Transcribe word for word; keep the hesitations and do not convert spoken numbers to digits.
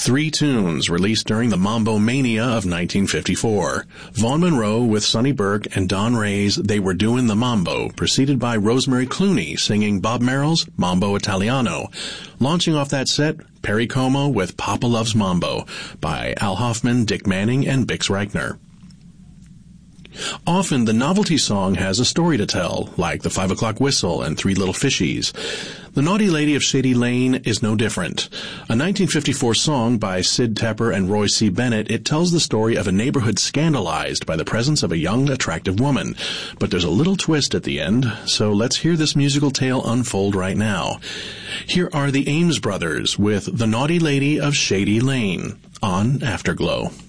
Three tunes released during the Mambo Mania of nineteen fifty-four. Vaughn Monroe with Sonny Burke and Don Ray's They Were Doin' the Mambo, preceded by Rosemary Clooney singing Bob Merrill's Mambo Italiano. Launching off that set, Perry Como with Papa Loves Mambo by Al Hoffman, Dick Manning, and Bix Reichner. Often the novelty song has a story to tell, like the Five O'Clock Whistle and Three Little Fishies. The Naughty Lady of Shady Lane is no different. A nineteen fifty-four song by Sid Tepper and Roy C. Bennett, it tells the story of a neighborhood scandalized by the presence of a young, attractive woman. But there's a little twist at the end, so let's hear this musical tale unfold right now. Here are the Ames Brothers with The Naughty Lady of Shady Lane on Afterglow.